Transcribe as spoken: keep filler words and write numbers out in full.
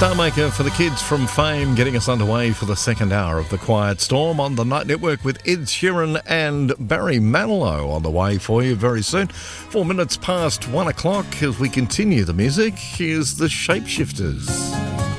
Starmaker for the kids from Fame, getting us underway for the second hour of The Quiet Storm on the Night Network with Ed Sheeran and Barry Manilow on the way for you very soon. Four minutes past one o'clock as we continue the music. Here's the Shapeshifters.